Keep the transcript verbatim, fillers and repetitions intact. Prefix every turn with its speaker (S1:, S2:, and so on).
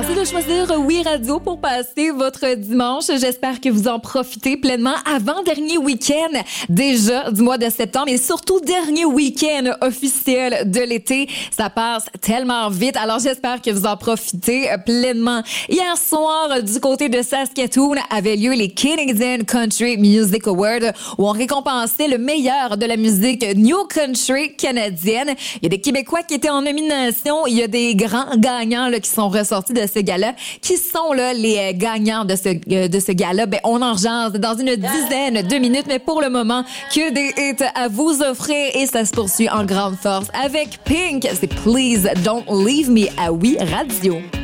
S1: Merci de choisir Oui Radio pour passer votre dimanche. J'espère que vous en profitez pleinement. Avant-dernier week-end déjà du mois de septembre et surtout dernier week-end officiel de l'été. Ça passe tellement vite. Alors j'espère que vous en profitez pleinement. Hier soir, du côté de Saskatoon, avaient lieu les Canadian Country Music Awards où on récompensait le meilleur de la musique New Country canadienne. Il y a des Québécois qui étaient en nomination. Il y a des grands gagnants là, qui sont ressortis de ce gala. Qui sont là les euh, gagnants de ce euh, de ce gala? Ben on en jase dans une dizaine de minutes, mais pour le moment, que des hits à vous offrir et ça se poursuit en grande force avec Pink. C'est Please Don't Leave Me à Oui Radio.